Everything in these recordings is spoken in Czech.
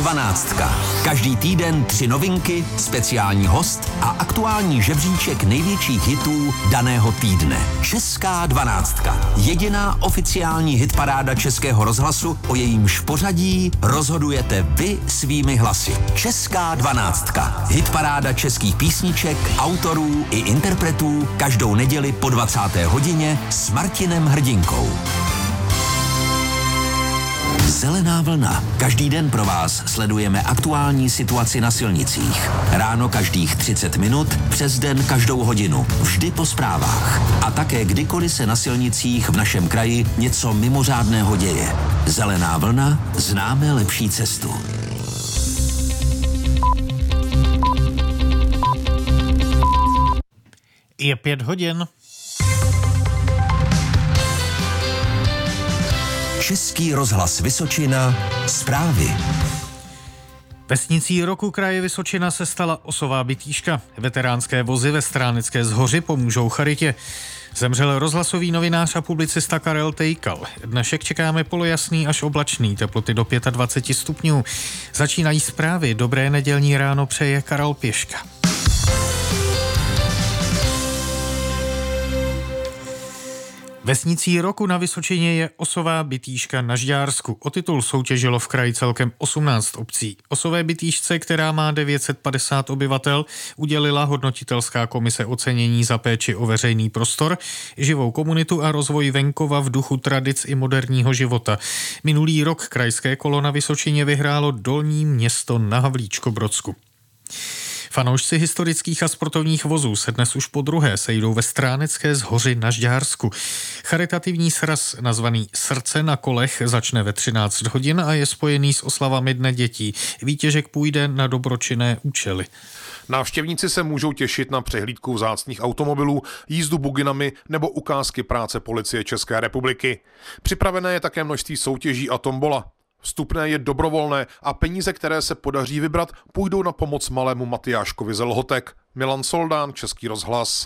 12. Každý týden 3 novinky, speciální host a aktuální žebříček největších hitů daného týdne. Česká 12. Jediná oficiální hitparáda Českého rozhlasu, o jejímž pořadí rozhodujete vy svými hlasy. Česká 12. Hitparáda českých písniček, autorů i interpretů každou neděli po 20. hodině s Martinem Hrdinkou. Zelená vlna. Každý den pro vás sledujeme aktuální situaci na silnicích. Ráno každých 30 minut, přes den každou hodinu, vždy po zprávách. A také kdykoliv se na silnicích v našem kraji něco mimořádného děje. Zelená vlna, známe lepší cestu. Je 5 hodin. Český rozhlas Vysočina, zprávy. Vesnicí roku kraje Vysočina se stala osová Bytýška. Veteránské vozy ve Stránecké Zhoři pomůžou charitě. Zemřel rozhlasový novinář a publicista Karel Tejkal. Dnešek čekáme polojasný až oblačný, teploty do 25 stupňů. Začínají zprávy. Dobré nedělní ráno přeje Karel Pěška. Vesnicí roku na Vysočině je osová Bytýška na Žďársku. O titul soutěžilo v kraji celkem 18 obcí. Osové Bytýšce, která má 950 obyvatel, udělila hodnotitelská komise ocenění za péči o veřejný prostor, živou komunitu a rozvoj venkova v duchu tradic i moderního života. Minulý rok krajské kolo na Vysočině vyhrálo Dolní Město na Havlíčkobrodsku. Fanoušci historických a sportovních vozů se dnes už podruhé sejdou ve Stránecké Zhoři na Žďársku. Charitativní sraz nazvaný Srdce na kolech začne ve 13 hodin a je spojený s oslavami Dne dětí. Výtěžek půjde na dobročinné účely. Návštěvníci se můžou těšit na přehlídku vzácných automobilů, jízdu buginami nebo ukázky práce Policie České republiky. Připravené je také množství soutěží a tombola. Vstupné je dobrovolné a peníze, které se podaří vybrat, půjdou na pomoc malému Matyáškovi ze Lhotek. Milan Soldán, Český rozhlas.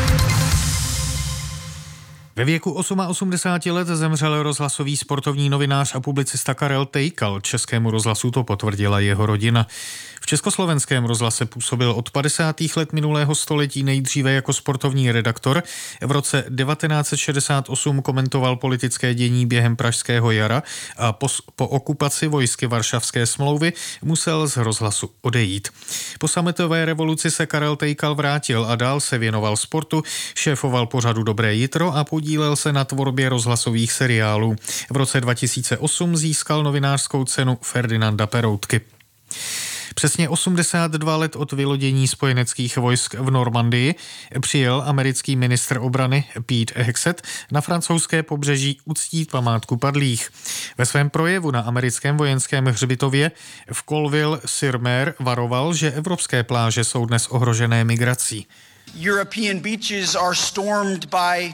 Ve věku 88 let zemřel rozhlasový sportovní novinář a publicista Karel Tejkal. Českému rozhlasu to potvrdila jeho rodina. V Československém rozhlase působil od 50. let minulého století nejdříve jako sportovní redaktor. V roce 1968 komentoval politické dění během Pražského jara a po okupaci vojsky Varšavské smlouvy musel z rozhlasu odejít. Po sametové revoluci se Karel Tejkal vrátil a dál se věnoval sportu, šéfoval pořadu Dobré jitro a podílel se na tvorbě rozhlasových seriálů. V roce 2008 získal novinářskou cenu Ferdinanda Peroutky. Přesně 82 let od vylodění spojeneckých vojsk v Normandii přijel americký ministr obrany Pete Hegseth na francouzské pobřeží uctít památku padlých. Ve svém projevu na americkém vojenském hřbitově v Colville-sur-Mer varoval, že evropské pláže jsou dnes ohrožené migrací. European beaches are stormed by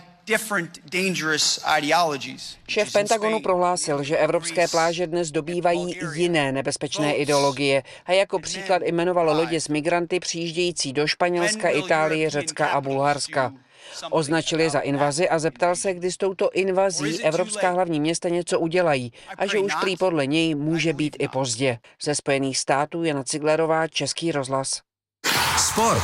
Šéf Pentagonu prohlásil, že evropské pláže dnes dobývají jiné nebezpečné ideologie a jako příklad jmenoval lodě s migranty přijíždějící do Španělska, Itálie, Řecka a Bulharska. Označil je za invazi a zeptal se, kdy s touto invazí evropská hlavní města něco udělají a že už prý podle něj může být i pozdě. Ze Spojených států Jana Ciglerová, Český rozhlas. Sport.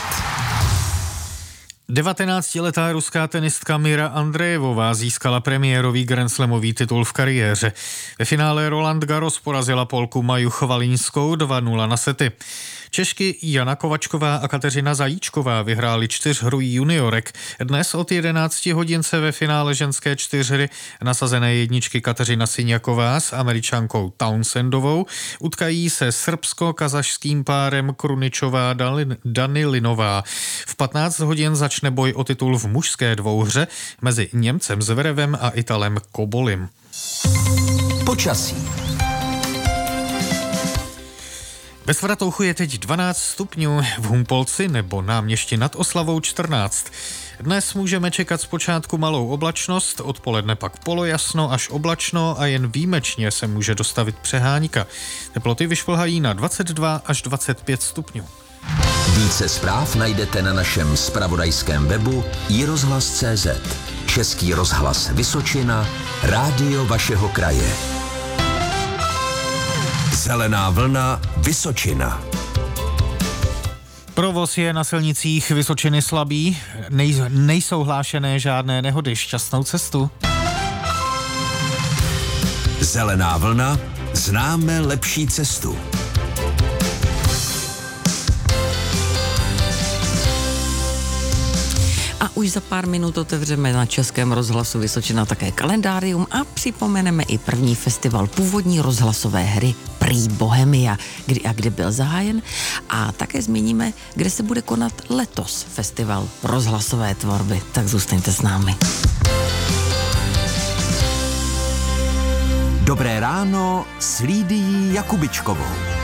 19letá ruská tenistka Mira Andrejevová získala premiérový grandslamový titul v kariéře. Ve finále Roland Garros porazila Polku Maju Chvalinskou 2-0 na sety. Češky Jana Kovačková a Kateřina Zajíčková vyhrály 4hru juniorek. Dnes od 11 hodin se ve finále ženské 4hry nasazené jedničky Kateřina Syňaková s Američankou Townsendovou utkají se srbsko-kazašským párem Kruničová Danilinová. V 15 hodin začne boj o titul v mužské dvouhře mezi Němcem Zverevem a Italem Kobolim. Počasí. Ve Svatouchu je teď 12 stupňů, v Humpolci nebo Náměšti nad Oslavou 14. Dnes můžeme čekat zpočátku malou oblačnost, odpoledne pak polojasno až oblačno a jen výjimečně se může dostavit přehánka. Teploty vyšplhají na 22 až 25 stupňů. Více zpráv najdete na našem zpravodajském webu iRozhlas.cz. Český rozhlas Vysočina, rádio vašeho kraje. Zelená vlna Vysočina. Provoz je na silnicích Vysočiny slabý, nejsou hlášené žádné nehody. Šťastnou cestu. Zelená vlna, známe lepší cestu. A už za pár minut otevřeme na Českém rozhlasu Vysočina také kalendárium a připomeneme i první festival původní rozhlasové hry Prý Bohemia, kdy a kde byl zahájen. A také zmíníme, kde se bude konat letos festival rozhlasové tvorby. Tak zůstaňte s námi. Dobré ráno s Lídií Jakubičkovou.